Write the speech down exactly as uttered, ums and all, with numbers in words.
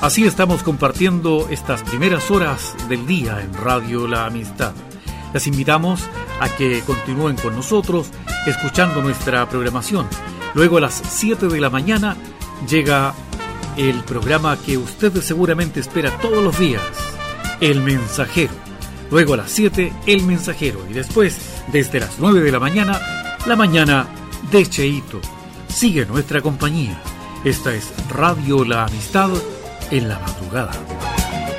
Así estamos compartiendo estas primeras horas del día en Radio La Amistad. Les invitamos a que continúen con nosotros escuchando nuestra programación. Luego a las siete de la mañana llega el programa que usted seguramente espera todos los días, El Mensajero. Luego a las siete, El Mensajero. Y después, desde las nueve de la mañana, la mañana de Cheito. Sigue nuestra compañía. Esta es Radio La Amistad en la madrugada.